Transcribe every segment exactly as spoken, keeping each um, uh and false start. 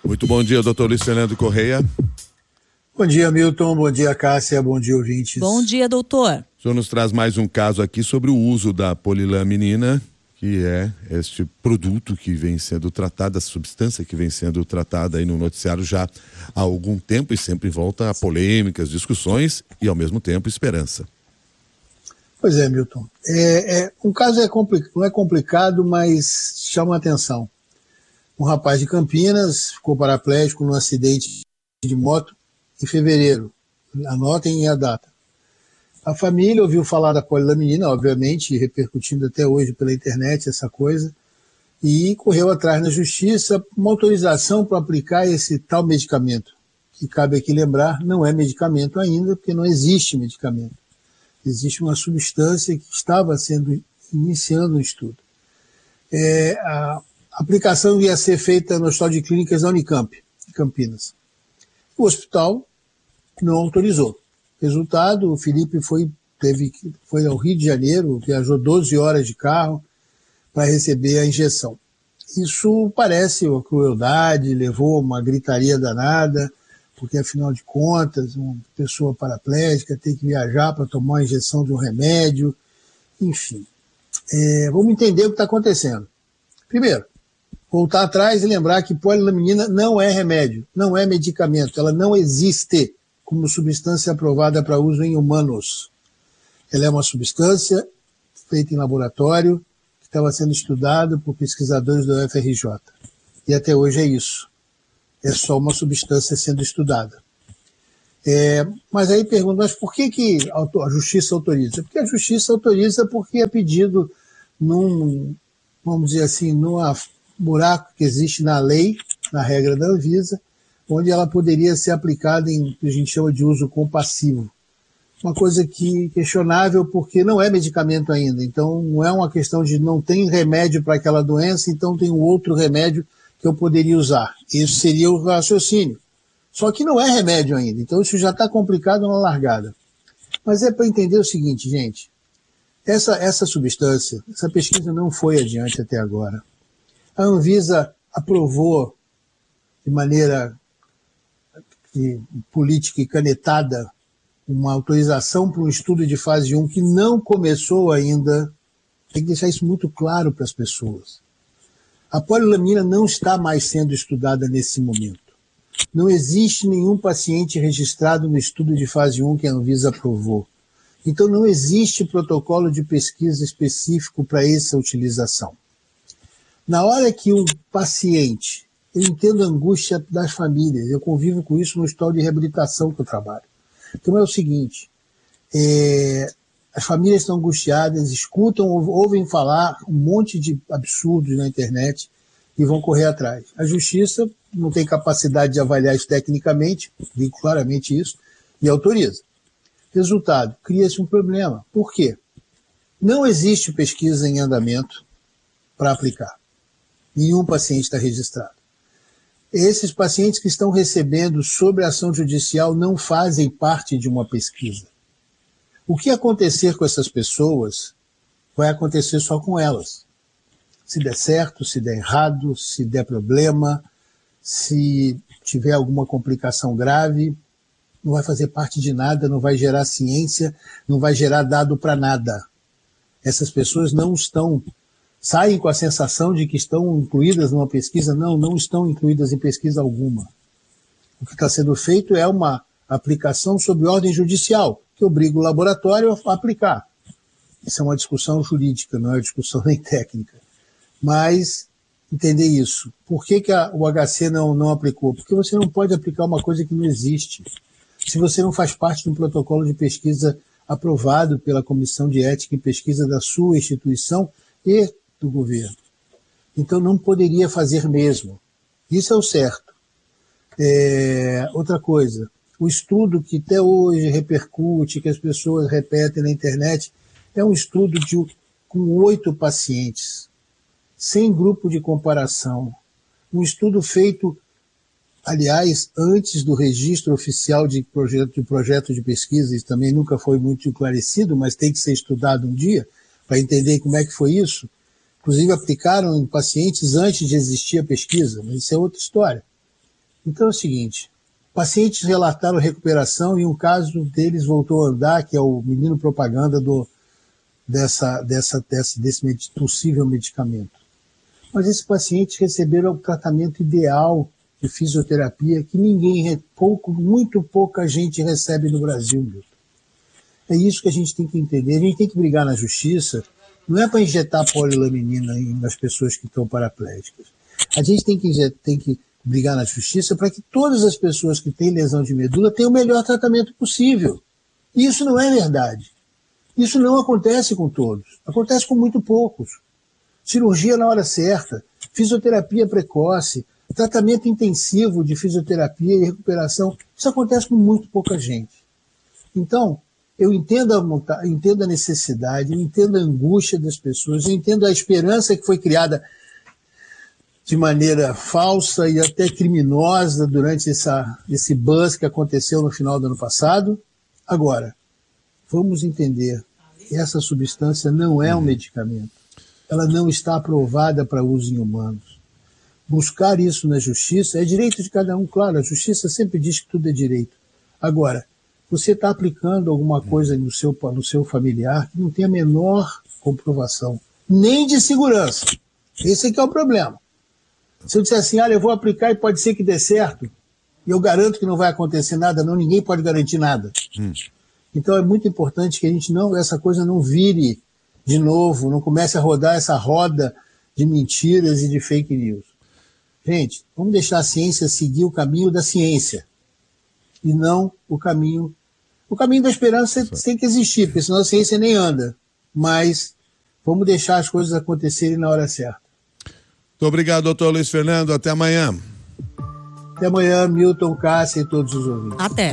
Muito bom dia, doutor Luiz Fernando Correia. Bom dia, Milton. Bom dia, Cássia. Bom dia, ouvintes. Bom dia, doutor. O senhor nos traz mais um caso aqui sobre o uso da polilaminina, que é este produto que vem sendo tratado, a substância que vem sendo tratada aí no noticiário já há algum tempo e sempre volta a polêmicas, discussões e, ao mesmo tempo, esperança. Pois é, Milton. É, é, um caso é complicado, não é complicado, mas chama a atenção. Um rapaz de Campinas ficou paraplégico num acidente de moto em fevereiro. Anotem a data. A família ouviu falar da polilaminina, obviamente, repercutindo até hoje pela internet essa coisa, e correu atrás na justiça uma autorização para aplicar esse tal medicamento, que cabe aqui lembrar, não é medicamento ainda, porque não existe medicamento. Existe uma substância que estava sendo iniciando um estudo. É, a aplicação ia ser feita no Hospital de Clínicas da Unicamp, em Campinas. O hospital não autorizou. Resultado, o Felipe foi, teve, foi ao Rio de Janeiro, viajou doze horas de carro para receber a injeção. Isso parece uma crueldade, levou a uma gritaria danada, porque afinal de contas, uma pessoa paraplégica tem que viajar para tomar a injeção de um remédio, enfim. É, vamos entender o que está acontecendo. Primeiro, voltar atrás e lembrar que polilaminina não é remédio, não é medicamento, ela não existe como substância aprovada para uso em humanos. Ela é uma substância feita em laboratório, que estava sendo estudada por pesquisadores do U F R J. E até hoje é isso. É só uma substância sendo estudada. É, mas aí pergunto, mas por que, que a justiça autoriza? Porque a justiça autoriza porque é pedido num, vamos dizer assim, num buraco que existe na lei, na regra da Anvisa, onde ela poderia ser aplicada em o que a gente chama de uso compassivo. Uma coisa que questionável porque não é medicamento ainda, então não é uma questão de não tem remédio para aquela doença, então tem um outro remédio que eu poderia usar. Isso seria o raciocínio. Só que não é remédio ainda, então isso já está complicado na largada. Mas é para entender o seguinte, gente, essa, essa substância, essa pesquisa não foi adiante até agora. A Anvisa aprovou de maneira que, política e canetada uma autorização para um estudo de fase um que não começou ainda. Tem que deixar isso muito claro para as pessoas. A polilaminina não está mais sendo estudada nesse momento. Não existe nenhum paciente registrado no estudo de fase um que a Anvisa aprovou. Então não existe protocolo de pesquisa específico para essa utilização. Na hora que um paciente, eu entendo a angústia das famílias, eu convivo com isso no hospital de reabilitação que eu trabalho. Então é o seguinte, é, as famílias estão angustiadas, escutam, ouvem falar um monte de absurdos na internet e vão correr atrás. A justiça não tem capacidade de avaliar isso tecnicamente, digo claramente isso, e autoriza. Resultado, cria-se um problema. Por quê? Não existe pesquisa em andamento para aplicar. Nenhum paciente está registrado. Esses pacientes que estão recebendo sob ação judicial não fazem parte de uma pesquisa. O que acontecer com essas pessoas vai acontecer só com elas. Se der certo, se der errado, se der problema, se tiver alguma complicação grave, não vai fazer parte de nada, não vai gerar ciência, não vai gerar dado para nada. Essas pessoas não estão, saem com a sensação de que estão incluídas numa pesquisa, não, não estão incluídas em pesquisa alguma. O que está sendo feito é uma aplicação sob ordem judicial, que obriga o laboratório a aplicar. Isso é uma discussão jurídica, não é uma discussão nem técnica. Mas entender isso. Por que, que a, o H C não, não aplicou? Porque você não pode aplicar uma coisa que não existe. Se você não faz parte de um protocolo de pesquisa aprovado pela Comissão de Ética e Pesquisa da sua instituição e do governo. Então não poderia fazer mesmo. Isso é o certo. É, outra coisa, o estudo que até hoje repercute, que as pessoas repetem na internet, é um estudo de, com oito pacientes, sem grupo de comparação. Um estudo feito, aliás, antes do registro oficial de projeto, de projeto de pesquisa, isso também nunca foi muito esclarecido, mas tem que ser estudado um dia para entender como é que foi isso. Inclusive aplicaram em pacientes antes de existir a pesquisa, mas isso é outra história. Então é o seguinte, pacientes relataram recuperação e um caso deles voltou a andar, que é o menino propaganda do, dessa, dessa, desse, desse med- possível medicamento. Mas esses pacientes receberam o tratamento ideal de fisioterapia que ninguém, pouco, muito pouca gente recebe no Brasil, Milton. É isso que a gente tem que entender. A gente tem que brigar na justiça, não é para injetar polilaminina nas pessoas que estão paraplégicas. A gente tem que, tem que brigar na justiça para que todas as pessoas que têm lesão de medula tenham o melhor tratamento possível. E isso não é verdade. Isso não acontece com todos. Acontece com muito poucos. Cirurgia na hora certa, fisioterapia precoce, tratamento intensivo de fisioterapia e recuperação, isso acontece com muito pouca gente. Então, eu entendo a, entendo a necessidade, eu entendo a angústia das pessoas, eu entendo a esperança que foi criada de maneira falsa e até criminosa durante essa, esse buzz que aconteceu no final do ano passado. Agora, vamos entender, essa substância não é um medicamento. Ela não está aprovada para uso em humanos. Buscar isso na justiça é direito de cada um, claro, a justiça sempre diz que tudo é direito. Agora, você está aplicando alguma coisa no seu, no seu familiar que não tem a menor comprovação, nem de segurança. Esse é que é o problema. Se eu disser assim, olha, eu vou aplicar e pode ser que dê certo, e eu garanto que não vai acontecer nada, não, ninguém pode garantir nada. Hum. Então é muito importante que a gente não, essa coisa não vire de novo, não comece a rodar essa roda de mentiras e de fake news. Gente, vamos deixar a ciência seguir o caminho da ciência, e não o caminho... O caminho da esperança tem que existir, porque senão a ciência nem anda. Mas vamos deixar as coisas acontecerem na hora certa. Muito obrigado, doutor Luiz Fernando. Até amanhã. Até amanhã, Milton, Cássia e todos os ouvintes. Até.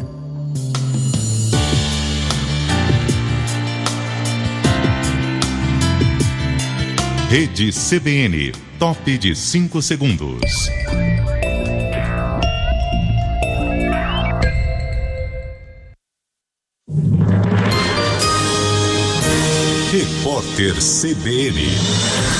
Rede C B N, top de cinco segundos. Repórter C B N.